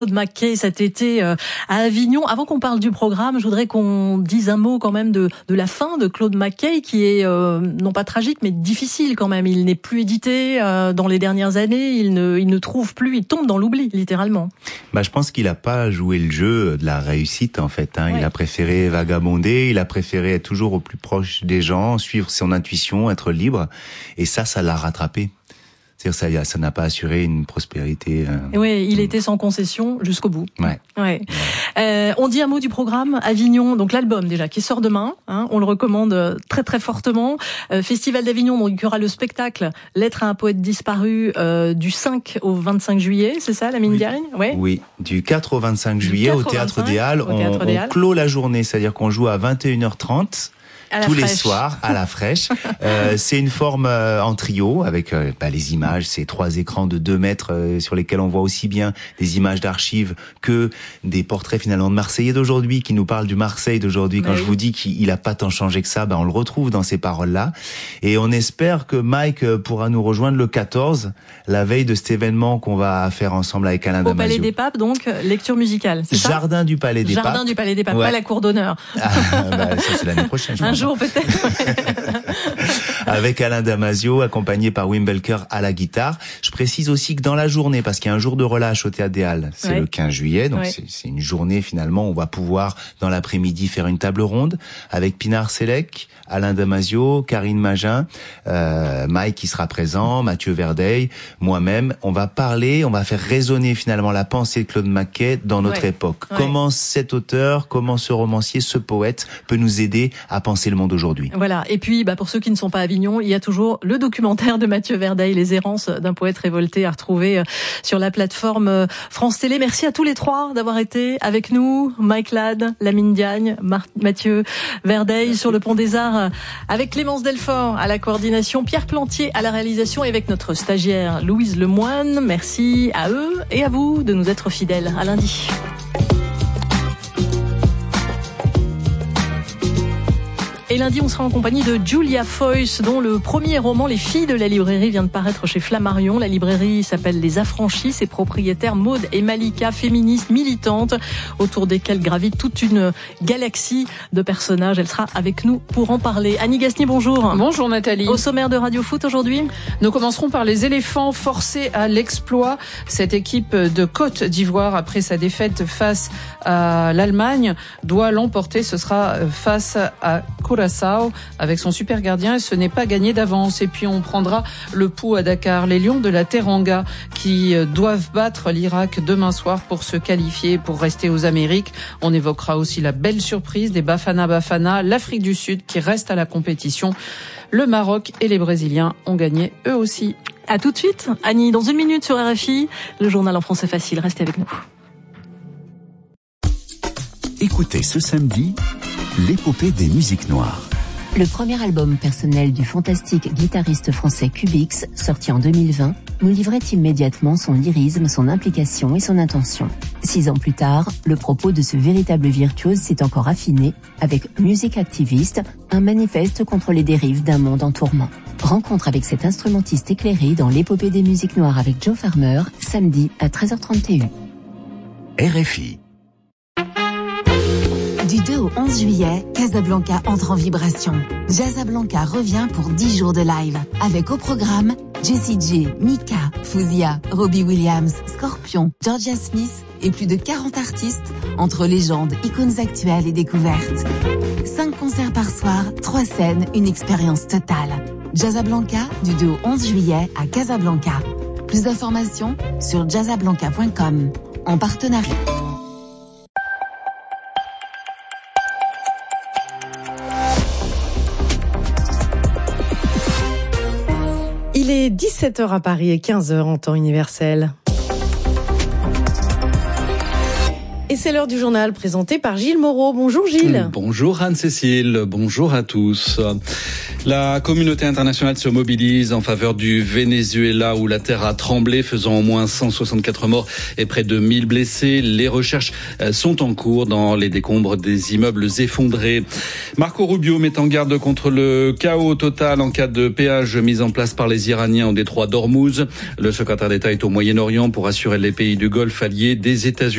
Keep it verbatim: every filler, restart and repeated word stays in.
Claude McKay cet été euh, à Avignon. Avant qu'on parle du programme, je voudrais qu'on dise un mot quand même de, de la fin de Claude McKay, qui est euh, non pas tragique, mais difficile quand même. Il n'est plus édité euh, dans les dernières années, il ne, il ne trouve plus, il tombe dans l'oubli, littéralement. Bah, je pense qu'il n'a pas joué le jeu de la réussite, en fait. Hein. Ouais. Il a préféré vagabonder, il a préféré être toujours au plus proche des gens, suivre son intuition, être libre. Et ça, ça l'a rattrapé. C'est-à-dire ça, ça n'a pas assuré une prospérité. Euh... Oui, il était sans concession jusqu'au bout. Ouais. Ouais. ouais. Euh, on dit un mot du programme Avignon, donc l'album déjà qui sort demain. Hein, on le recommande très très fortement. Euh, Festival d'Avignon, donc il y aura le spectacle Lettre à un poète disparu euh, du cinq au vingt-cinq juillet, c'est ça, la mine gagne? Ouais. Oui, du quatre au vingt-cinq juillet au Théâtre des Halles. On, Théâtre des on Halles. clôt la journée, c'est-à-dire qu'on joue à vingt et une heures trente. Tous fraîche. les soirs, à la fraîche. euh, c'est une forme euh, en trio, avec euh, bah, les images, ces trois écrans de deux mètres euh, sur lesquels on voit aussi bien des images d'archives que des portraits finalement de Marseillais d'aujourd'hui, qui nous parlent du Marseille d'aujourd'hui. Quand oui. je vous dis qu'il a pas tant changé que ça, bah, on le retrouve dans ces paroles-là. Et on espère que Mike pourra nous rejoindre le quatorze, la veille de cet événement qu'on va faire ensemble avec Alain Damasio. Au Palais des Papes, donc, lecture musicale, c'est ça? Jardin du Palais des Jardin Papes. Jardin du Palais des Papes, ouais. Pas la cour d'honneur. Ah, bah, ça c'est l'année prochaine, je Un jour peut-être. Avec Alain Damasio, accompagné par Wim Belker à la guitare. Je précise aussi que dans la journée, parce qu'il y a un jour de relâche au Théâtre des Halles, c'est ouais. le quinze juillet, donc ouais. c'est, c'est une journée finalement où on va pouvoir, dans l'après-midi, faire une table ronde avec Pinar Selek, Alain Damasio, Karine Magin, euh, Mike qui sera présent, Mathieu Verdeil, moi-même. On va parler, on va faire résonner finalement la pensée de Claude McKay dans notre ouais. époque. Ouais. Comment cet auteur, comment ce romancier, ce poète peut nous aider à penser le monde aujourd'hui. Voilà. Et puis, bah, pour ceux qui ne sont pas à Avignon, il y a toujours le documentaire de Mathieu Verdeil, Les errances d'un poète révolté, à retrouver sur la plateforme France Télé. Merci à tous les trois d'avoir été avec nous. Mike Ladd, Lamine Diagne, Mar- Mathieu Verdeil. Merci. Sur le Pont des Arts, avec Clémence Delfort à la coordination, Pierre Plantier à la réalisation et avec notre stagiaire Louise Lemoine. Merci à eux et à vous de nous être fidèles. À lundi. Et lundi, on sera en compagnie de Julia Foyce, dont le premier roman, Les filles de la librairie, vient de paraître chez Flammarion. La librairie s'appelle Les Affranchis. Ses propriétaires, Maud et Malika, féministes, militantes, autour desquelles gravite toute une galaxie de personnages. Elle sera avec nous pour en parler. Annie Gasnier, bonjour. Bonjour Nathalie. Au sommaire de Radio Foot aujourd'hui, nous commencerons par les éléphants forcés à l'exploit. Cette équipe de Côte d'Ivoire, après sa défaite face à l'Allemagne, doit l'emporter. Ce sera face à Curaçao avec son super gardien, et ce n'est pas gagné d'avance. Et puis on prendra le pouls à Dakar, les Lions de la Teranga qui doivent battre l'Irak demain soir pour se qualifier, pour rester aux Amériques. On évoquera aussi la belle surprise des Bafana Bafana, l'Afrique du Sud qui reste à la compétition. Le Maroc et les Brésiliens ont gagné eux aussi. À tout de suite, Annie, dans une minute sur R F I, le journal en français facile. Restez avec nous. Écoutez ce samedi l'épopée des musiques noires. Le premier album personnel du fantastique guitariste français Cubix, sorti en deux mille vingt, nous livrait immédiatement son lyrisme, son implication et son intention. Six ans plus tard, le propos de ce véritable virtuose s'est encore affiné avec Musique Activiste, un manifeste contre les dérives d'un monde en tourment. Rencontre avec cet instrumentiste éclairé dans l'épopée des musiques noires avec Joe Farmer, samedi à treize heures trente et une. R F I. Du deux au onze juillet, Casablanca entre en vibration. Jazzablanca revient pour dix jours de live. Avec au programme Jessie J, Mika, Fouzia, Robbie Williams, Scorpion, Georgia Smith et plus de quarante artistes entre légendes, icônes actuelles et découvertes. Cinq concerts par soir, trois scènes, une expérience totale. Jazzablanca du deux au onze juillet à Casablanca. Plus d'informations sur jazzablanca point com en partenariat. Il est dix-sept heures à Paris et quinze heures en temps universel. Et c'est l'heure du journal présenté par Gilles Moreau. Bonjour Gilles. Bonjour Anne-Cécile, bonjour à tous. La communauté internationale se mobilise en faveur du Venezuela où la terre a tremblé, faisant au moins cent soixante-quatre morts et près de mille blessés. Les recherches sont en cours dans les décombres des immeubles effondrés. Marco Rubio met en garde contre le chaos total en cas de péage mis en place par les Iraniens au détroit d'Ormuz. Le secrétaire d'État est au Moyen-Orient pour assurer les pays du Golfe alliés des États-Unis.